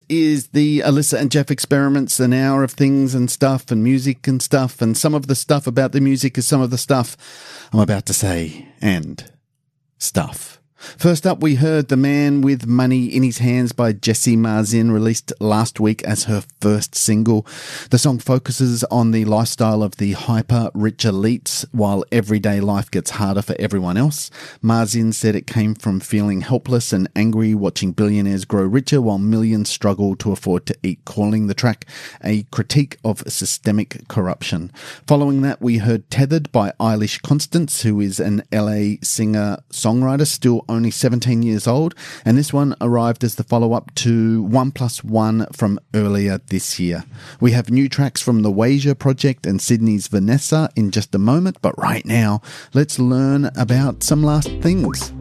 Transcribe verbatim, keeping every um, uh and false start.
is the Alyssa and Jeff Experiments, an hour of things and stuff and music and stuff, and some of the stuff about the music is some of the stuff I'm about to say, and stuff. First up, we heard The Man with Money in His Hands by Jessie Marzin, released last week as her first single. The song focuses on the lifestyle of the hyper-rich elites while everyday life gets harder for everyone else. Marzin said it came from feeling helpless and angry watching billionaires grow richer while millions struggle to afford to eat, calling the track a critique of systemic corruption. Following that, we heard Tethered by Eilish Constance, who is an L A singer-songwriter, still only seventeen years old, and this one arrived as the follow-up to One Plus One from earlier this year. We have new tracks from the Wasia Project and Sydney's Vanessa in just a moment, but right now, let's learn about some last things.